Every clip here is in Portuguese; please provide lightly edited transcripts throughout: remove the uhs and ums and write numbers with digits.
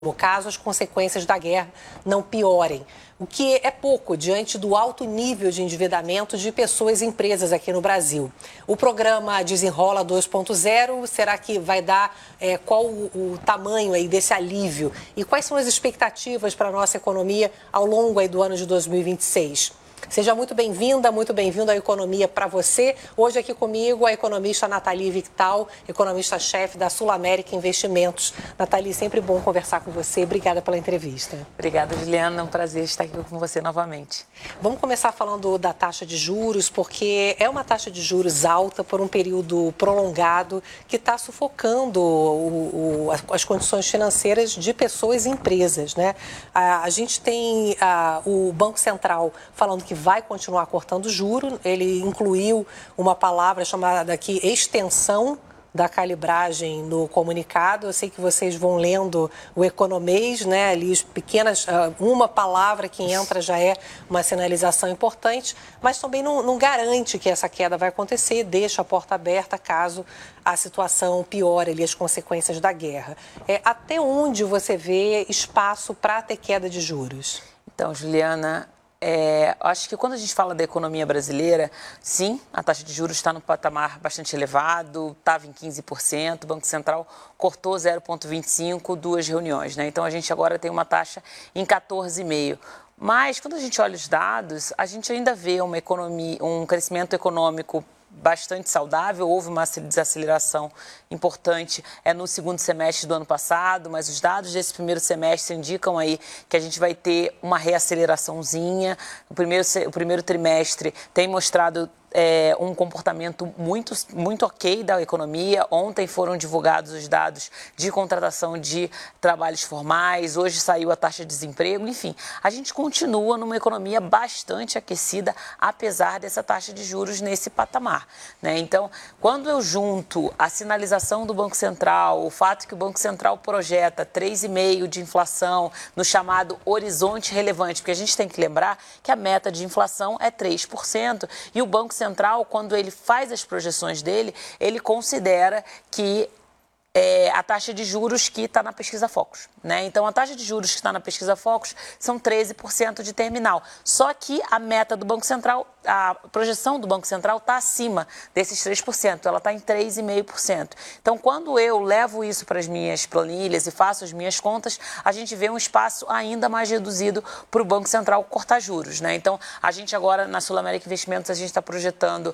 caso as consequências da guerra não piorem, o que é pouco diante do alto nível de endividamento de pessoas e empresas aqui no Brasil. O programa Desenrola 2.0, será que vai dar qual o tamanho aí desse alívio e quais são as expectativas para a nossa economia ao longo aí do ano de 2026? Seja muito bem-vinda, muito bem-vindo à Economia para você. Hoje aqui comigo a economista Nathalie Victal, economista-chefe da Sul América Investimentos. Nathalie, sempre bom conversar com você. Obrigada pela entrevista. Obrigada, Juliana. É um prazer estar aqui com você novamente. Vamos começar falando da taxa de juros, porque é uma taxa de juros alta por um período prolongado que está sufocando as condições financeiras de pessoas e empresas, né? A gente tem o Banco Central falando que vai continuar cortando juros. Ele incluiu uma palavra chamada aqui extensão da calibragem no comunicado. Eu sei que vocês vão lendo o Economês, né? Ali uma palavra que entra já é uma sinalização importante, mas também não garante que essa queda vai acontecer, deixa a porta aberta caso a situação piore ali, as consequências da guerra. Até onde você vê espaço para ter queda de juros? Então, Juliana, acho que quando a gente fala da economia brasileira, sim, a taxa de juros está no patamar bastante elevado, estava em 15%, o Banco Central cortou 0,25%, 2 reuniões, né? Então, a gente agora tem uma taxa em 14,5%. Mas, quando a gente olha os dados, a gente ainda vê uma economia, um crescimento econômico bastante saudável. Houve uma desaceleração importante no segundo semestre do ano passado, mas os dados desse primeiro semestre indicam aí que a gente vai ter uma reaceleraçãozinha. O primeiro trimestre tem mostrado um comportamento muito ok da economia. Ontem foram divulgados os dados de contratação de trabalhos formais, hoje saiu a taxa de desemprego, enfim. A gente continua numa economia bastante aquecida, apesar dessa taxa de juros nesse patamar, né? Então, quando eu junto a sinalização do Banco Central, o fato que o Banco Central projeta 3,5% de inflação no chamado horizonte relevante, porque a gente tem que lembrar que a meta de inflação é 3%, e o Banco Central, quando ele faz as projeções dele, ele considera que a taxa de juros que está na pesquisa Focus, né? Então, a taxa de juros que está na pesquisa Focus são 13% de terminal. Só que a meta do Banco Central, a projeção do Banco Central está acima desses 3%, ela está em 3,5%. Então, quando eu levo isso para as minhas planilhas e faço as minhas contas, a gente vê um espaço ainda mais reduzido para o Banco Central cortar juros, né? Então, a gente agora, na Sul América Investimentos, a gente está projetando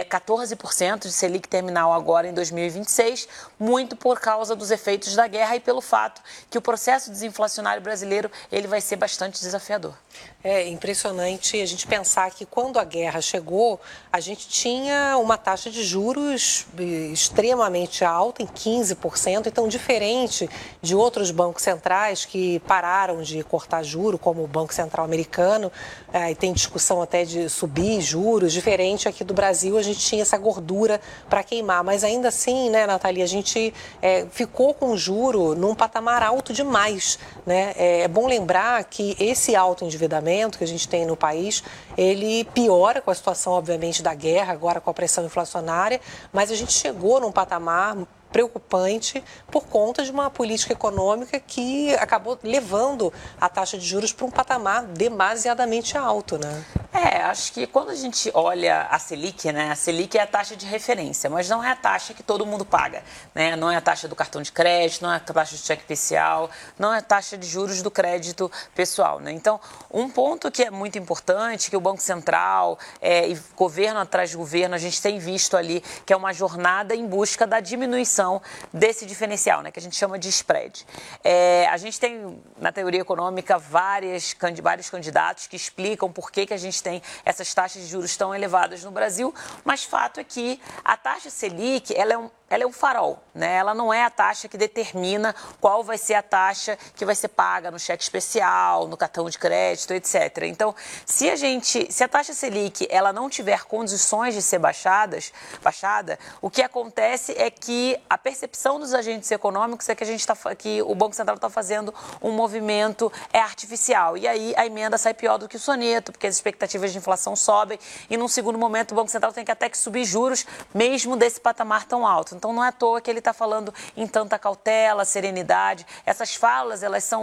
14% de Selic terminal agora em 2026, muito por causa dos efeitos da guerra e pelo fato que o processo desinflacionário brasileiro ele vai ser bastante desafiador. É impressionante a gente pensar que quando a guerra chegou, a gente tinha uma taxa de juros extremamente alta, em 15%, então diferente de outros bancos centrais que pararam de cortar juros, como o Banco Central americano, e tem discussão até de subir juros, diferente aqui do Brasil, a gente tinha essa gordura para queimar, mas ainda assim, né, Nathalie, a gente ficou com o juro num patamar alto demais, né? É bom lembrar que esse alto endividamento que a gente tem no país, ele piora com a situação, obviamente, da guerra, agora com a pressão inflacionária, mas a gente chegou num patamar preocupante por conta de uma política econômica que acabou levando a taxa de juros para um patamar demasiadamente alto, né? Acho que quando a gente olha a Selic, né? A Selic é a taxa de referência, mas não é a taxa que todo mundo paga, né? Não é a taxa do cartão de crédito, não é a taxa do cheque especial, não é a taxa de juros do crédito pessoal, né? Então, um ponto que é muito importante, que o Banco Central e governo atrás de governo, a gente tem visto ali, que é uma jornada em busca da diminuição desse diferencial, né? Que a gente chama de spread. A gente tem, na teoria econômica, vários candidatos que explicam por que a gente tem essas taxas de juros tão elevadas no Brasil, mas fato é que a taxa Selic, ela é um farol, né? Ela não é a taxa que determina qual vai ser a taxa que vai ser paga no cheque especial, no cartão de crédito, etc. Então, se a taxa Selic ela não tiver condições de ser baixada, o que acontece é que a percepção dos agentes econômicos é que o Banco Central está fazendo um movimento artificial. E aí a emenda sai pior do que o soneto, porque as expectativas de inflação sobem e num segundo momento o Banco Central tem que até que subir juros mesmo desse patamar tão alto. Então não é à toa que ele está falando em tanta cautela, serenidade. Essas falas, elas são